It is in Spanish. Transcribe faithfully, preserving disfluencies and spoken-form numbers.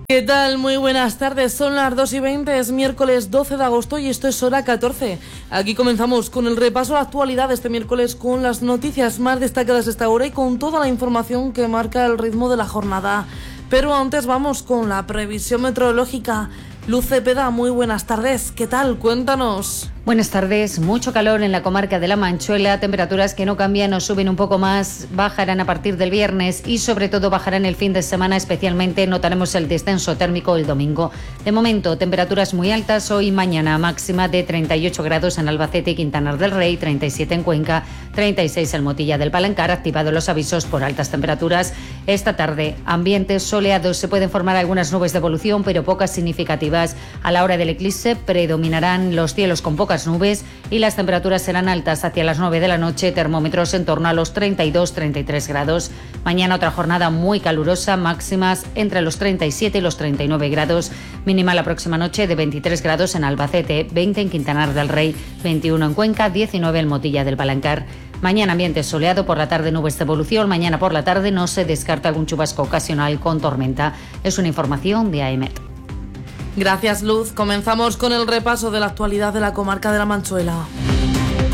¿Qué tal? Muy buenas tardes, son las dos y veinte, es miércoles doce de agosto y esto es Hora catorce. Aquí comenzamos con el repaso a la actualidad de este miércoles con las noticias más destacadas de esta hora y con toda la información que marca el ritmo de la jornada. Pero antes vamos con la previsión meteorológica. Luz Cepeda, muy buenas tardes, ¿qué tal? Cuéntanos. Buenas tardes, mucho calor en la comarca de La Manchuela, temperaturas que no cambian o suben un poco más, bajarán a partir del viernes y sobre todo bajarán el fin de semana, especialmente notaremos el descenso térmico el domingo. De momento, temperaturas muy altas hoy y mañana, máxima de treinta y ocho grados en Albacete y Quintanar del Rey, treinta y siete en Cuenca, treinta y seis en Motilla del Palancar, activados los avisos por altas temperaturas. Esta tarde, ambientes soleados, se pueden formar algunas nubes de evolución, pero pocas significativas. A la hora del eclipse predominarán los cielos con pocas nubes y las temperaturas serán altas hacia las nueve de la noche, termómetros en torno a los treinta y dos a treinta y tres grados. Mañana otra jornada muy calurosa, máximas entre los treinta y siete y los treinta y nueve grados, mínima la próxima noche de veintitrés grados en Albacete, veinte en Quintanar del Rey, veintiuno en Cuenca, diecinueve en Motilla del Palancar. Mañana ambiente soleado, por la tarde nubes de evolución, mañana por la tarde no se descarta algún chubasco ocasional con tormenta. Es una información de AEMET. Gracias, Luz. Comenzamos con el repaso de la actualidad de la comarca de La Manchuela.